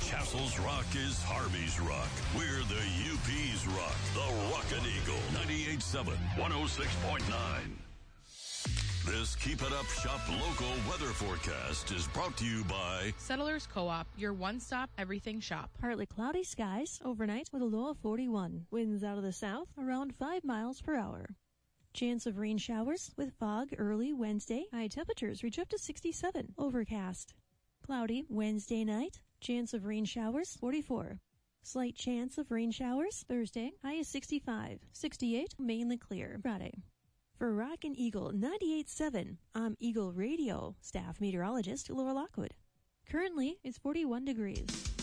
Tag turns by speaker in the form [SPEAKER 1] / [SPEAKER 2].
[SPEAKER 1] Castle's Rock is Harvey's Rock. We're the UP's Rock. The Rockin' Eagle. 98.7, 106.9. This Keep It Up Shop local weather forecast is brought to you by
[SPEAKER 2] Settlers Co-op, your one-stop everything shop.
[SPEAKER 3] Partly cloudy skies overnight with a low of 41. Winds out of the south around 5 miles per hour. Chance of rain showers with fog early Wednesday. High temperatures reach up to 67. Overcast. Cloudy Wednesday night. Chance of rain showers 44. Slight chance of rain showers Thursday. High is 65. 68 mainly clear Friday. For Rockin' Eagle 98.7, I'm Eagle Radio staff meteorologist Laura Lockwood. Currently, it's 41 degrees.